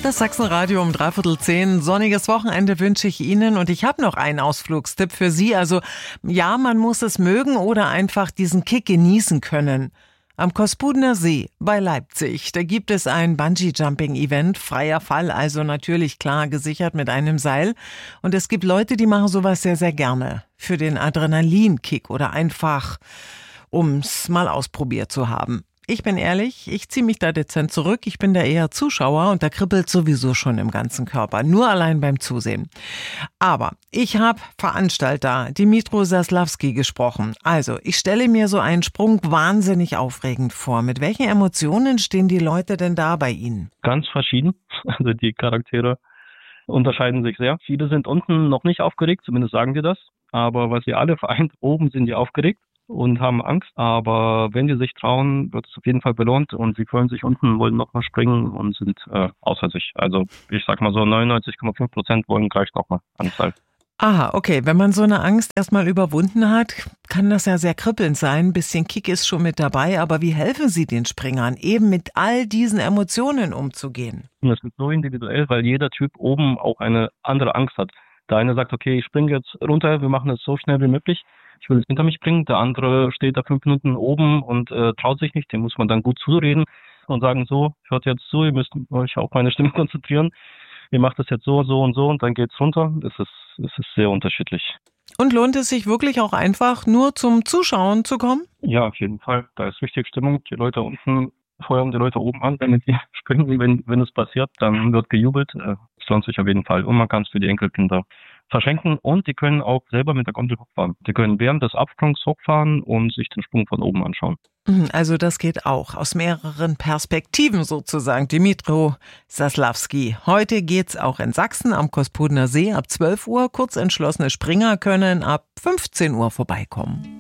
Das Sachsenradio um 9:15. Sonniges Wochenende wünsche ich Ihnen und ich habe noch einen Ausflugstipp für Sie. Also ja, man muss es mögen oder einfach diesen Kick genießen können. Am Kospudener See bei Leipzig, da gibt es ein Bungee-Jumping-Event, freier Fall, also natürlich klar gesichert mit einem Seil. Und es gibt Leute, die machen sowas sehr, sehr gerne. Für den Adrenalinkick oder einfach, um's mal ausprobiert zu haben. Ich bin ehrlich, ich ziehe mich da dezent zurück. Ich bin da eher Zuschauer und da kribbelt sowieso schon im ganzen Körper. Nur allein beim Zusehen. Aber ich habe Veranstalter Dmytro Zaslavsky gesprochen. Also, ich stelle mir so einen Sprung wahnsinnig aufregend vor. Mit welchen Emotionen stehen die Leute denn da bei Ihnen? Ganz verschieden. Also die Charaktere unterscheiden sich sehr. Viele sind unten noch nicht aufgeregt, zumindest sagen die das. Aber was sie alle vereint, oben sind die aufgeregt und haben Angst, aber wenn die sich trauen, wird es auf jeden Fall belohnt und sie freuen sich unten, wollen nochmal springen und sind außer sich. Also ich sag mal so 99,5% wollen gleich nochmal ans Seil. Aha, okay. Wenn man so eine Angst erstmal überwunden hat, kann das ja sehr kribbelnd sein. Ein bisschen Kick ist schon mit dabei, aber wie helfen Sie den Springern, eben mit all diesen Emotionen umzugehen? Und das ist so individuell, weil jeder Typ oben auch eine andere Angst hat. Der eine sagt, okay, ich springe jetzt runter, wir machen das so schnell wie möglich. Ich will es hinter mich bringen. Der andere steht da 5 Minuten oben und traut sich nicht. Dem muss man dann gut zureden und sagen, so, hört jetzt zu, ihr müsst euch auf meine Stimme konzentrieren. Ihr macht das jetzt so, so und so und dann geht's runter. Es ist sehr unterschiedlich. Und lohnt es sich wirklich auch einfach nur zum Zuschauen zu kommen? Ja, auf jeden Fall. Da ist richtig Stimmung. Die Leute unten feuern die Leute oben an, damit die springen. Wenn es passiert, dann wird gejubelt. Es lohnt sich auf jeden Fall. Und man kann es für die Enkelkinder verschenken und die können auch selber mit der Gondel hochfahren. Die können während des Absprungs hochfahren und sich den Sprung von oben anschauen. Also das geht auch aus mehreren Perspektiven sozusagen. Dmytro Zaslavsky. Heute geht's auch in Sachsen am Kospudener See ab 12 Uhr. Kurzentschlossene Springer können ab 15 Uhr vorbeikommen.